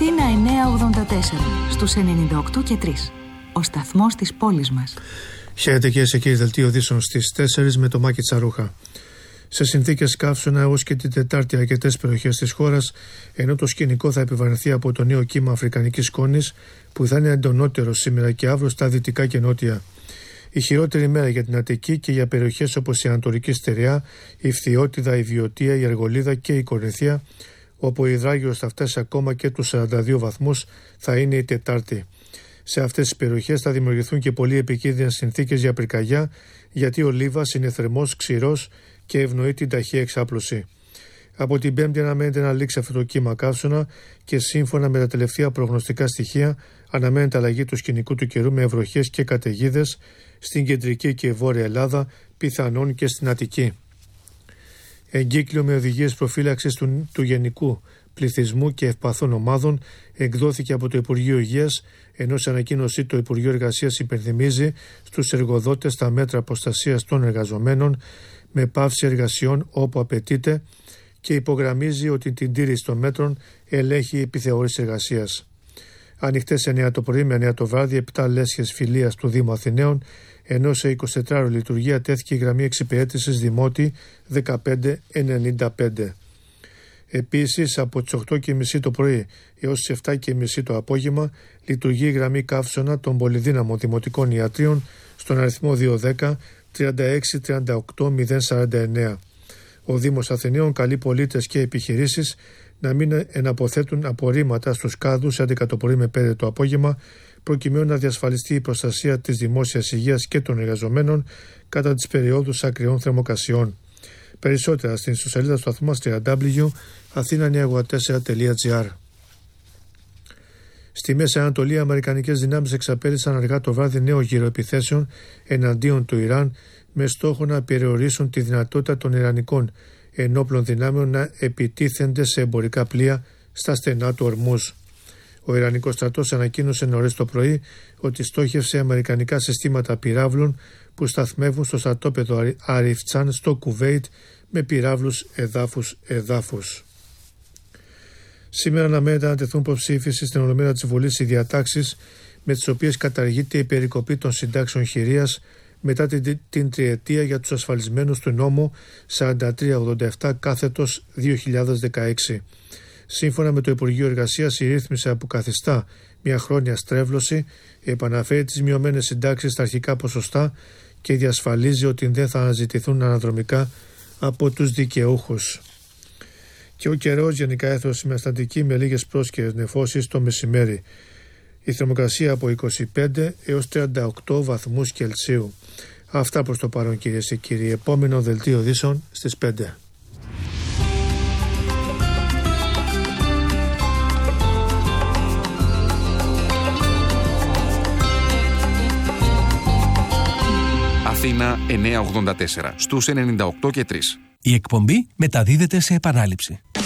Αθήνα 984 στους 98 και 3. Ο σταθμός της πόλης μας. Χαίρετε κυρίες και κύριοι, δελτίο ειδήσεων στις 4 με το Μάκη Τσαρούχα. Σε συνθήκες καύσωνα έως και την Τετάρτη αρκετές περιοχές της χώρας, ενώ το σκηνικό θα επιβαρυνθεί από το νέο κύμα αφρικανικής σκόνης που θα είναι εντονότερο σήμερα και αύριο στα δυτικά και νότια. Η χειρότερη μέρα για την Αττική και για περιοχές όπως η Ανατολική Στερεά, η Φθιώτιδα, η Βιωτία, η Αργολίδα και η Κορινθία, όπου ο υδράγιος θα φτάσει ακόμα και τους 42 βαθμούς, θα είναι η Τετάρτη. Σε αυτές τις περιοχές θα δημιουργηθούν και πολύ επικίνδυνες συνθήκες για πυρκαγιά, γιατί ο Λίβας είναι θερμός, ξηρός και ευνοεί την ταχεία εξάπλωση. Από την Πέμπτη αναμένεται να λήξει αυτό το κύμα καύσωνα και σύμφωνα με τα τελευταία προγνωστικά στοιχεία αναμένεται αλλαγή του σκηνικού του καιρού με βροχές και καταιγίδες στην κεντρική και βόρεια Ελλάδα, πιθανόν και στην Αττική. Εγκύκλιο με οδηγίες προφύλαξης του γενικού πληθυσμού και ευπαθών ομάδων εκδόθηκε από το Υπουργείο Υγείας, ενώ σε ανακοίνωσή το Υπουργείο Εργασίας υπενθυμίζει στους εργοδότες τα μέτρα προστασίας των εργαζομένων με πάυση εργασιών όπου απαιτείται και υπογραμμίζει ότι την τήρηση των μέτρων ελέγχει η επιθεώρηση εργασίας. Ανοιχτές 9 το πρωί με 9 το βράδυ 7 λέσχες φιλίας του Δήμου Αθηναίων, ενώ σε 24 ώρη λειτουργία τέθηκε η γραμμή εξυπηρέτησης Δημότη 1595. Επίσης, από τις 8.30 το πρωί έως τις 7.30 το απόγευμα λειτουργεί η γραμμή καύσωνα των πολυδύναμων δημοτικών ιατρίων στον αριθμό 210 36 38 049. Ο Δήμος Αθηναίων καλεί πολίτες και επιχειρήσεις να μην εναποθέτουν απορρίμματα στους κάδους 11 το πρωί με 5 το απόγευμα, προκειμένου να διασφαλιστεί η προστασία της δημόσιας υγείας και των εργαζομένων κατά τις περιόδους ακριών θερμοκρασιών. Περισσότερα στην ιστοσελίδα του σταθμού μας www.athena984.gr. Στη Μέση Ανατολή, οι αμερικανικές δυνάμεις εξαπέλυσαν αργά το βράδυ νέο γύρο επιθέσεων εναντίον του Ιράν, με στόχο να περιορίσουν τη δυνατότητα των ιρανικών ενόπλων δυνάμεων να επιτίθενται σε εμπορικά πλοία στα στενά του Ορμούζ. Ο Ιρανικός στρατός ανακοίνωσε νωρίς το πρωί ότι στόχευσε αμερικανικά συστήματα πυράβλων που σταθμεύουν στο στρατόπεδο Αριφτσάν στο Κουβέιτ με πυράβλους εδάφους. Σήμερα αναμένεται να τεθούν προψήφιση στην Ολομέλεια της Βουλής οι διατάξεις με τις οποίες καταργείται η περικοπή των συντάξεων χειρίας μετά την τριετία για τους ασφαλισμένους του νόμου 4387/2016. Σύμφωνα με το Υπουργείο Εργασίας, η ρύθμιση που καθιστά μια χρόνια στρέβλωση επαναφέρει τις μειωμένες συντάξεις στα αρχικά ποσοστά και διασφαλίζει ότι δεν θα αναζητηθούν αναδρομικά από τους δικαιούχους. Και ο καιρός γενικά έθρωσε με αστατική με λίγες πρόσκαιρες νεφώσεις το μεσημέρι. Η θερμοκρασία από 25 έως 38 βαθμούς Κελσίου. Αυτά προς το παρόν κυρίες και κύριοι. Επόμενο δελτίο ειδήσεων στις 5. Αθήνα 984 στους 98 και 3. Η εκπομπή μεταδίδεται σε επανάληψη.